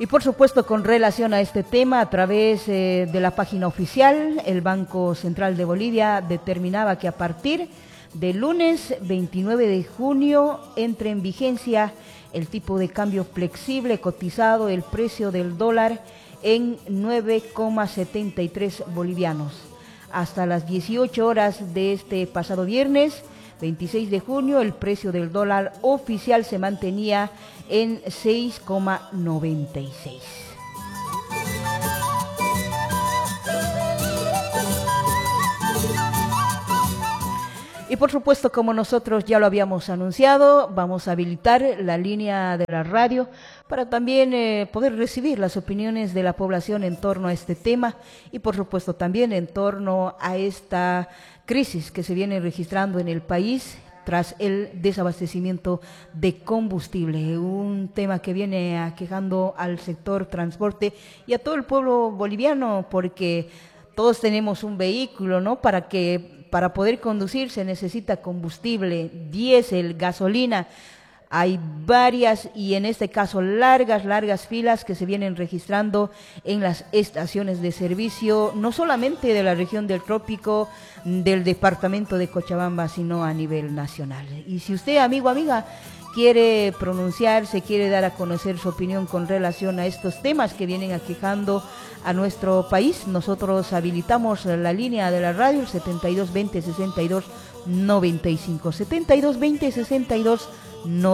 Y por supuesto, con relación a este tema, a través de la página oficial, el Banco Central de Bolivia determinaba que a partir del lunes 29 de junio entre en vigencia el tipo de cambio flexible cotizado, el precio del dólar en 9,73 bolivianos. Hasta las 18 horas de este pasado viernes 26 de junio, el precio del dólar oficial se mantenía en 6,96. Y por supuesto, como nosotros ya lo habíamos anunciado, vamos a habilitar la línea de la radio para también poder recibir las opiniones de la población en torno a este tema y por supuesto también en torno a esta crisis que se viene registrando en el país tras el desabastecimiento de combustible, un tema que viene aquejando al sector transporte y a todo el pueblo boliviano, porque todos tenemos un vehículo, ¿no? Para poder conducir se necesita combustible, diésel, gasolina. Hay varias y en este caso largas filas que se vienen registrando en las estaciones de servicio, no solamente de la región del Trópico, del departamento de Cochabamba, sino a nivel nacional. Y si usted, amigo, amiga, quiere pronunciarse, quiere dar a conocer su opinión con relación a estos temas que vienen aquejando a nuestro país, nosotros habilitamos la línea de la radio, el 7220-6295, 7220-6295.